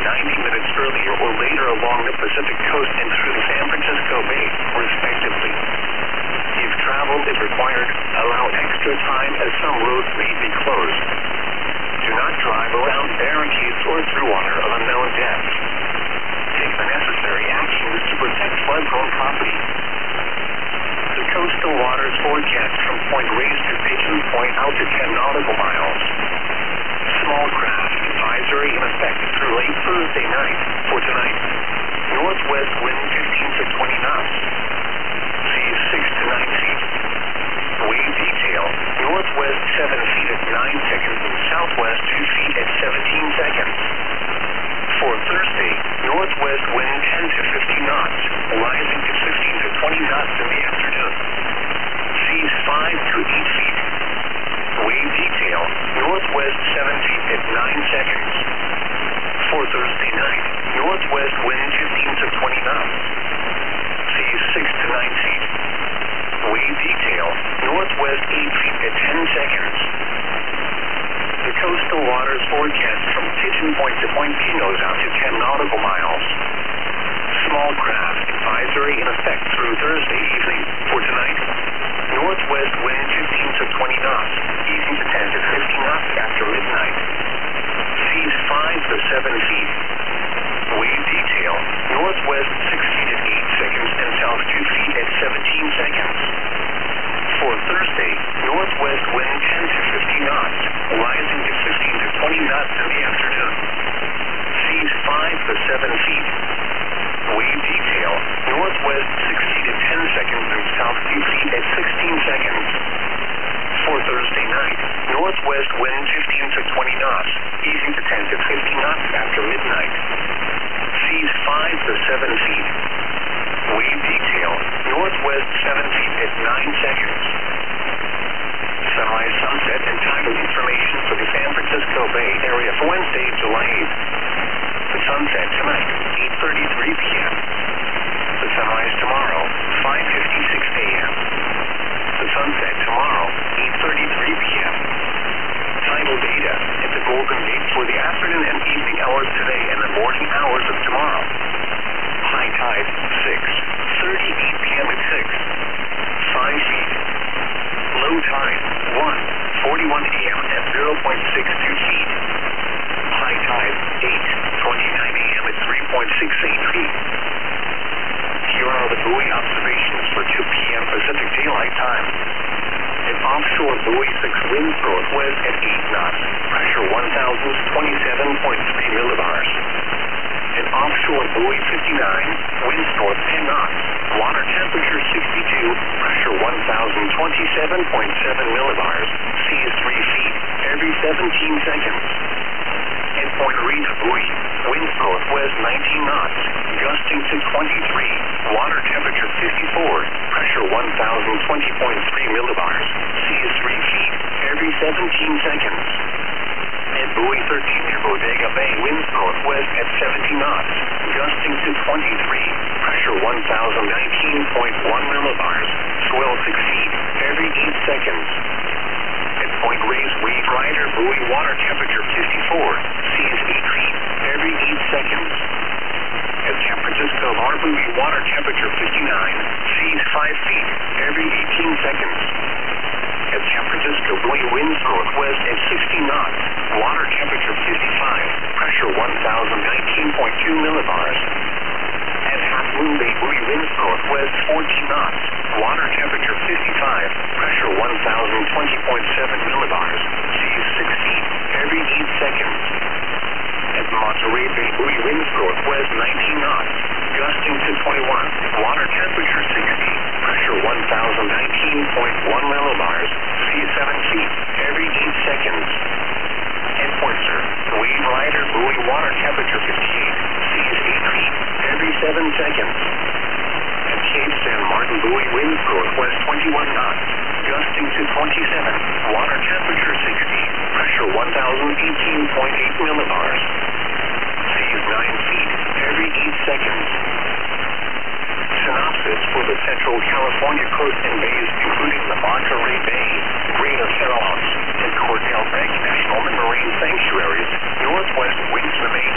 90 minutes earlier or later along the Pacific coast and through the San Francisco Bay, respectively. If travel is required, allow extra time as some roads may be closed. Do not drive around barricades or through water of unknown depths. Take the necessary actions to protect flood-prone property. The coastal waters forecast from Point Reyes to Pigeon Point out to 10 nautical miles. Small craft advisory in effect through late Thursday night. For tonight, northwest wind 15 to 20 knots. Seas 6 to 9 feet. Wave detail, northwest 7 feet at 9 seconds and southwest 2 feet at 17 seconds. For Thursday, northwest wind 10 to 15 knots, rising to 15 to 20 knots in the afternoon. Seas 5 to 8 feet. Wave detail, northwest 7 feet at 9 seconds. For Thursday night, northwest wind 15 to 20 knots. Seas 6 to 9 feet. Wave detail, northwest 8 feet at 10 seconds. The coastal waters forecast from Pigeon Point to Point Pinos out to 10 nautical miles. Small craft advisory in effect through Thursday evening. For tonight, northwest wind 15 to 20 knots, easing to 10 to 15 knots after midnight. Seas 5 to 7 feet. Wave detail, northwest 6 feet at 8 seconds and south 2 feet at 17 seconds. For Thursday, northwest wind 10 to 15 knots, rising to 15 to 20 knots in the afternoon. Seas 5 to 7 feet. Wave detail, northwest 6 feet at 10 seconds and south 2 feet at 16 seconds. For Thursday night, northwest wind 15 to 20 knots, easing to 10 to 15 knots after midnight. Seas 5 to 7 feet. Wave detail, northwest 7 feet at 9 seconds. Sunrise, sunset, and tidal information for the San Francisco Bay Area for Wednesday, July 8th. The sunset tonight, 8:33 p.m. The sunrise tomorrow, 5:56 a.m. The sunset tomorrow, 8:33 p.m. Tidal data at the Golden Gate for the afternoon and evening hours today and the morning hours of tomorrow. High tide, 6:38 p.m. at 6. 5 feet. Low tide, 1:41 a.m. at 0.62 feet. High tide, 8:29 a.m. at 3.68 feet. Here are the buoy observations for 2 p.m. Pacific Daylight Time. An offshore buoy 6 winds northwest at 8 knots, pressure 1,027.3 millibars. An offshore buoy 59, winds north 10 knots, water temperature 62, pressure 1,027.7 millibars, seas 3 feet every 17 seconds. At Point Reyes buoy, winds northwest 19 knots, gusting to 23, water temperature 54, pressure 1,020.3 millibars, seas 3 feet every 17 seconds. At buoy 13 near Bodega Bay, winds northwest at 70 knots, gusting to 23, pressure 1,019.1 millibars, swell 6 feet every 8 seconds. At Point Reyes Wave Rider buoy, water temperature 54, seas 8 feet every 8 seconds. At San Francisco Harbor, water temperature 59, seas 5 feet every 18 seconds. At San Francisco buoy, winds northwest at 60 knots, water temperature 55, pressure 1,019.2 millibars. At Half Moon Bay buoy, winds northwest 14 knots, water temperature 55, pressure 1,020.7 millibars, seas 6 feet every 8 seconds. At Monterey Bay buoy, winds northwest 19 knots, gusting to 21, water temperature 60, pressure 1,019.1 millibars, seas 7 feet every 8 seconds. At Point Sur, Wave Rider buoy, water temperature 58, seas 8 feet every 7 seconds. At Cape San Martin buoy, winds northwest 21 knots, gusting to 27, water temperature 60, pressure 1,018.8 millibars, seas 9 feet every 8 seconds. Synopsis for the Central California coast and bays, including the Monterey Bay, Greater St. Lawrence, and Cordell Bank National Marine Sanctuaries, northwest winds remain